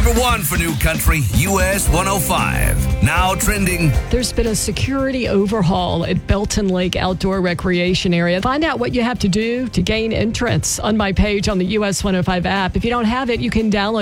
Number 1 for New Country, US 105. Now trending. There's been a security overhaul at Belton Lake Outdoor Recreation Area. Find out what you have to do to gain entrance on my page on the US 105 app. If you don't have it, you can download